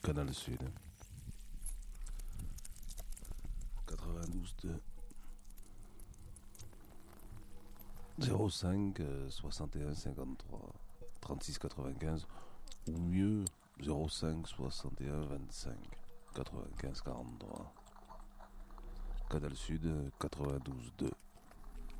Canal Sud. 92.2. 05 61 53 36 95 ou mieux 05 61 25 95 43. Canal Sud 92.2.